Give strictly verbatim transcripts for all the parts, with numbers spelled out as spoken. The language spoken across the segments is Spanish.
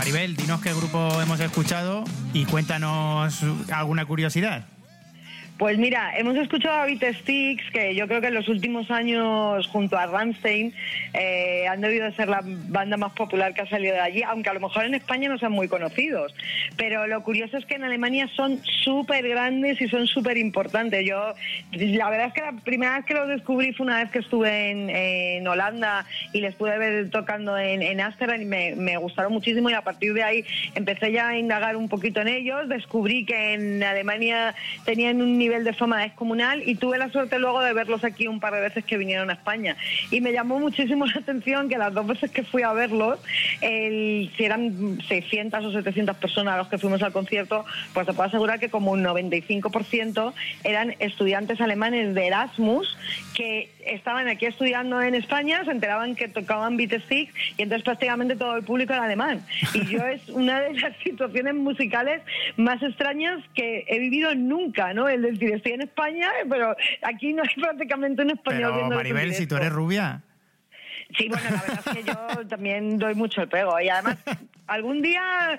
Maribel, dinos qué grupo hemos escuchado y cuéntanos alguna curiosidad. Pues mira, hemos escuchado a Beat Sticks, que yo creo que en los últimos años, junto a Rammstein, eh, han debido de ser la banda más popular que ha salido de allí, aunque a lo mejor en España no sean muy conocidos. Pero lo curioso es que en Alemania son súper grandes y son súper importantes. Yo, la verdad es que la primera vez que los descubrí fue una vez que estuve en, en Holanda y les pude ver tocando en, en Ámsterdam y me, me gustaron muchísimo, y a partir de ahí empecé ya a indagar un poquito en ellos. Descubrí que en Alemania tenían un nivel de fama descomunal y tuve la suerte luego de verlos aquí un par de veces que vinieron a España, y me llamó muchísimo la atención que las dos veces que fui a verlos, el, si eran seiscientas o setecientas personas a los que fuimos al concierto, pues te puedo asegurar que como un noventa y cinco por ciento eran estudiantes alemanes de Erasmus que estaban aquí estudiando en España, se enteraban que tocaban Beat Sticks y entonces prácticamente todo el público era alemán, y yo es una de las situaciones musicales más extrañas que he vivido nunca, ¿no? El decir, estoy en España, pero aquí no hay prácticamente un español. Pero Maribel, si tú eres rubia. Sí, bueno, la verdad es que yo también doy mucho el pego, y además algún día,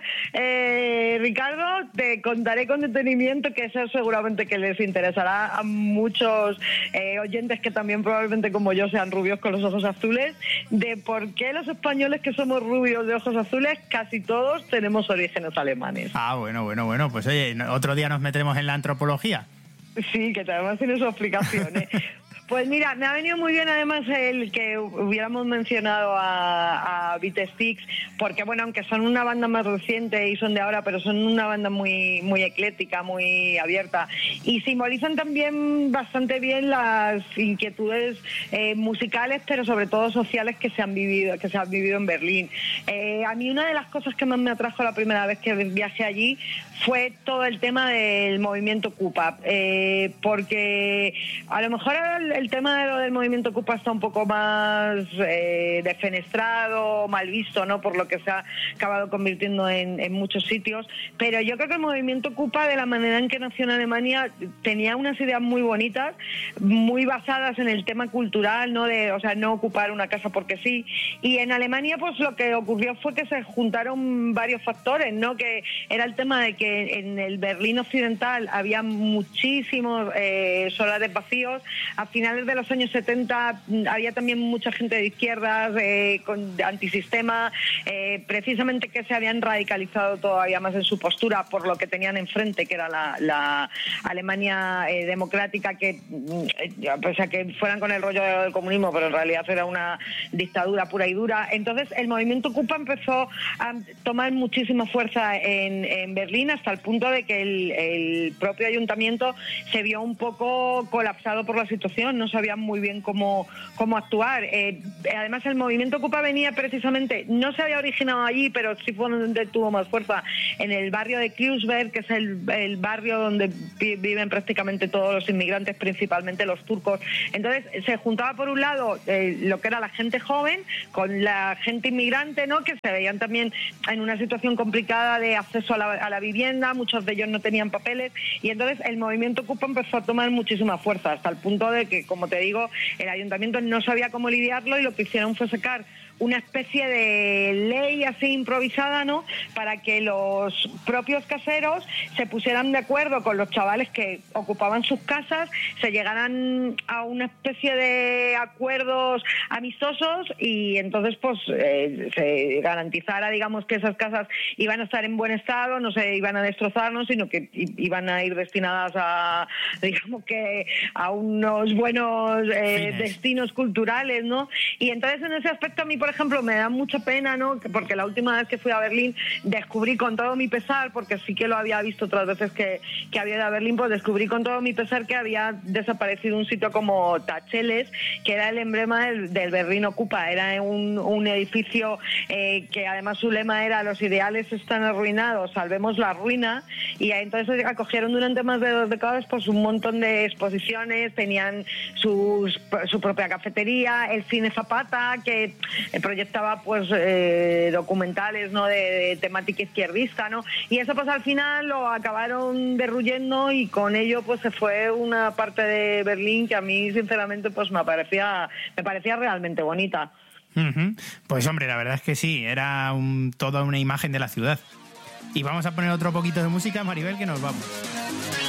eh, Ricardo, te contaré con detenimiento, que eso seguramente que les interesará a muchos eh, oyentes que también probablemente como yo sean rubios con los ojos azules, de por qué los españoles que somos rubios de ojos azules casi todos tenemos orígenes alemanes. Ah, bueno, bueno, bueno, pues oye, otro día nos meteremos en la antropología. Sí, que además tiene su explicación, ¿eh? Pues mira, me ha venido muy bien además el que hubiéramos mencionado a, a Beat Sticks, porque bueno, aunque son una banda más reciente y son de ahora, pero son una banda muy muy ecléctica, muy abierta, y simbolizan también bastante bien las inquietudes eh, musicales, pero sobre todo sociales que se han vivido, que se han vivido en Berlín. Eh, a mí una de las cosas que más me atrajo la primera vez que viajé allí fue todo el tema del movimiento K-pop, eh, porque a lo mejor el, el tema de lo del movimiento K-pop está un poco más eh, defenestrado, mal visto, ¿no? Por lo que se ha acabado convirtiendo en, en muchos sitios, pero yo creo que el movimiento K-pop, de la manera en que nació en Alemania, tenía unas ideas muy bonitas, muy basadas en el tema cultural, ¿no? De, o sea, no ocupar una casa porque sí, y en Alemania pues lo que ocurrió fue que se juntaron varios factores, ¿no? Que era el tema de que en el Berlín occidental había muchísimos eh, solares vacíos. A finales de los años setenta había también mucha gente de izquierdas, eh, con antisistema, eh, precisamente que se habían radicalizado todavía más en su postura por lo que tenían enfrente, que era la, la Alemania eh, democrática, que eh, pese a que fueran con el rollo del comunismo, pero en realidad era una dictadura pura y dura. Entonces el movimiento K-pop empezó a tomar muchísima fuerza en, en Berlín, hasta el punto de que el, el propio ayuntamiento se vio un poco colapsado por la situación, no sabían muy bien cómo, cómo actuar. Eh, además el movimiento K-pop venía precisamente, no se había originado allí, pero sí fue donde tuvo más fuerza, en el barrio de Kreuzberg, que es el, el barrio donde viven prácticamente todos los inmigrantes, principalmente los turcos. Entonces se juntaba por un lado eh, lo que era la gente joven con la gente inmigrante, ¿no? Que se veían también en una situación complicada de acceso a la, a la vivienda, muchos de ellos no tenían papeles, y entonces el movimiento K-pop empezó a tomar muchísima fuerza, hasta el punto de que, como te digo, el ayuntamiento no sabía cómo lidiarlo, y lo que hicieron fue sacar una especie de ley así improvisada, ¿no? Para que los propios caseros se pusieran de acuerdo con los chavales que ocupaban sus casas, se llegaran a una especie de acuerdos amistosos, y entonces pues eh, se garantizara, digamos, que esas casas iban a estar en buen estado, no se iban a destrozar, ¿no? Sino que iban a ir destinadas a, digamos, que a unos buenos eh, destinos culturales, ¿no? Y entonces en ese aspecto a mí, por ejemplo, me da mucha pena, ¿no? Porque la última vez que fui a Berlín descubrí con todo mi pesar, porque sí que lo había visto otras veces que, que había ido a Berlín, pues descubrí con todo mi pesar que había desaparecido un sitio como Tacheles, que era el emblema del, del Berlín Ocupa. Era un, un edificio eh, que además su lema era: los ideales están arruinados, salvemos la ruina, y entonces acogieron durante más de dos décadas pues un montón de exposiciones, tenían sus, su propia cafetería, el cine Zapata, que proyectaba pues eh, documentales, ¿no? de, de temática izquierdista, ¿no? Y eso pues al final lo acabaron derruyendo, y con ello pues se fue una parte de Berlín que a mí sinceramente pues me parecía me parecía realmente bonita. Uh-huh. Pues hombre, la verdad es que sí, era un, toda una imagen de la ciudad. Y vamos a poner otro poquito de música, Maribel, que nos vamos.